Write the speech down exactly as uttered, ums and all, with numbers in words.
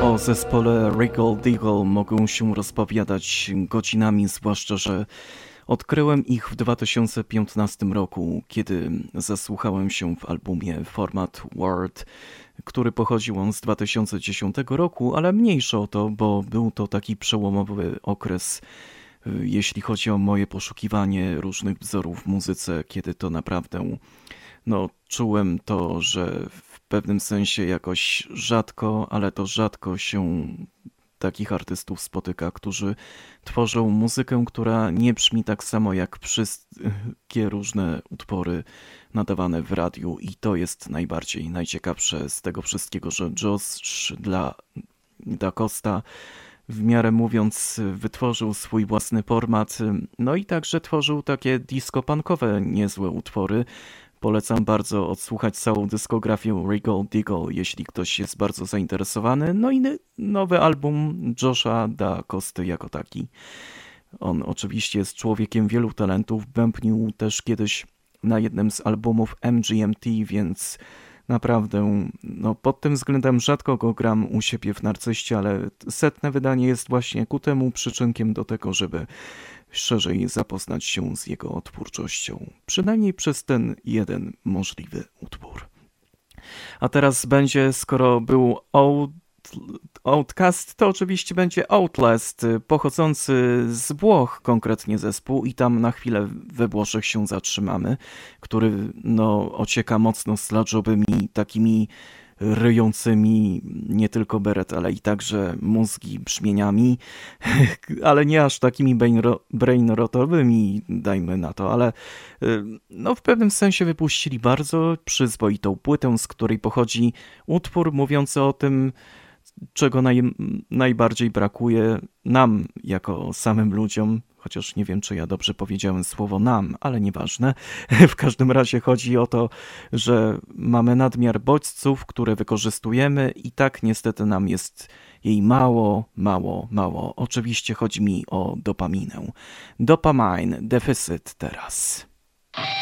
O zespole Regal Deagle mogą się rozpowiadać godzinami, zwłaszcza że odkryłem ich w dwa tysiące piętnastym roku, kiedy zasłuchałem się w albumie Format Word, który pochodził on z dwa tysiące dziesiątego roku, ale mniejsza o to, bo był to taki przełomowy okres, jeśli chodzi o moje poszukiwanie różnych wzorów w muzyce, kiedy to naprawdę no, czułem to, że w pewnym sensie jakoś rzadko, ale to rzadko się takich artystów spotyka, którzy tworzą muzykę, która nie brzmi tak samo jak wszystkie różne utwory nadawane w radiu i to jest najbardziej najciekawsze z tego wszystkiego, że Josh dla Da Costa w miarę mówiąc wytworzył swój własny format, no i także tworzył takie disco-punkowe niezłe utwory. Polecam bardzo odsłuchać całą dyskografię Regal Deagle, jeśli ktoś jest bardzo zainteresowany. No i nowy album Josha Da Costy jako taki. On oczywiście jest człowiekiem wielu talentów, bębnił też kiedyś na jednym z albumów M G M T, więc naprawdę no, pod tym względem rzadko go gram u siebie w Narcyście, ale setne wydanie jest właśnie ku temu przyczynkiem do tego, żeby szerzej zapoznać się z jego twórczością. Przynajmniej przez ten jeden możliwy utwór. A teraz będzie, skoro był Out, Outcast, to oczywiście będzie Outlast, pochodzący z Włoch konkretnie zespół i tam na chwilę we Włoszech się zatrzymamy, który no, ocieka mocno sludge'owymi takimi ryjącymi nie tylko beret, ale i także mózgi brzmieniami, ale nie aż takimi brainrotowymi, dajmy na to, ale no w pewnym sensie wypuścili bardzo przyzwoitą płytę, z której pochodzi utwór mówiący o tym, czego naj, najbardziej brakuje nam jako samym ludziom, chociaż nie wiem, czy ja dobrze powiedziałem słowo nam, ale nieważne. W każdym razie chodzi o to, że mamy nadmiar bodźców, które wykorzystujemy i tak niestety nam jest jej mało, mało, mało. Oczywiście chodzi mi o dopaminę. Dopamine deficyt teraz.